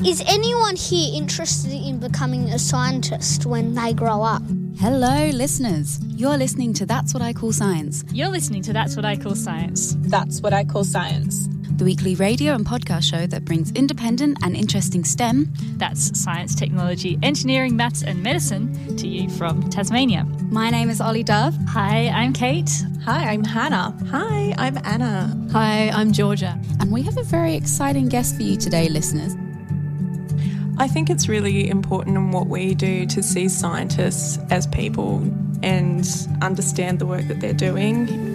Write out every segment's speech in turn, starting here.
Is anyone here interested in becoming a scientist when they grow up? Hello, listeners. You're listening to That's What I Call Science. You're listening to That's What I Call Science. That's What I Call Science. The weekly radio and podcast show that brings independent and interesting STEM, that's science, technology, engineering, maths and medicine, to you from Tasmania. My name is Ollie Dove. Hi, I'm Kate. Hi, I'm Hannah. Hi, I'm Anna. Hi, I'm Georgia. And we have a very exciting guest for you today, listeners. I think it's really important in what we do to see scientists as people and understand the work that they're doing.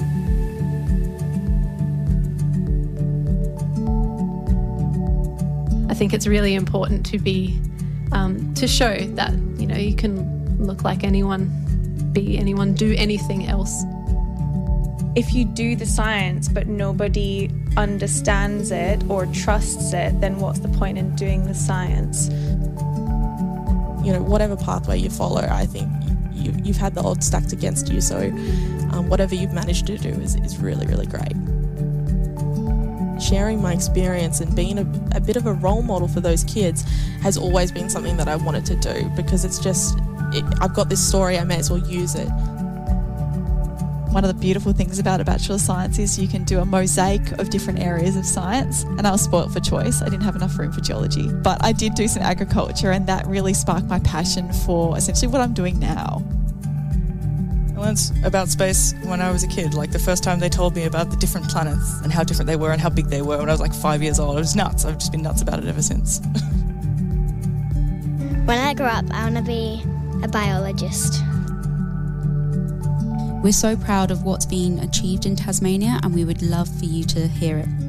I think it's really important to be, to show that, you know, you can look like anyone, be anyone, do anything else. If you do the science but nobody understands it or trusts it, then what's the point in doing the science? You know, whatever pathway you follow, I think you've had the odds stacked against you, so whatever you've managed to do is really, really great. Sharing my experience and being a bit of a role model for those kids has always been something that I wanted to do, because it's just, I've got this story, I may as well use it. One of the beautiful things about a Bachelor of Science is you can do a mosaic of different areas of science, and I was spoilt for choice. I didn't have enough room for geology, but I did do some agriculture, and that really sparked my passion for essentially what I'm doing now. I learned about space when I was a kid. Like the first time they told me about the different planets and how different they were and how big they were when I was like 5 years old. It was nuts. I've just been nuts about it ever since. When I grow up, I want to be a biologist. We're so proud of what's being achieved in Tasmania, and we would love for you to hear it.